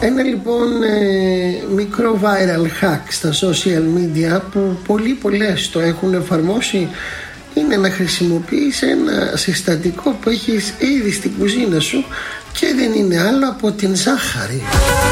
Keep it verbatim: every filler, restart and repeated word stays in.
Ένα λοιπόν ε, μικρό viral hack στα social media που πολλοί πολλές το έχουν εφαρμόσει είναι να χρησιμοποιείς ένα συστατικό που έχεις ήδη στην κουζίνα σου και δεν είναι άλλο από την ζάχαρη.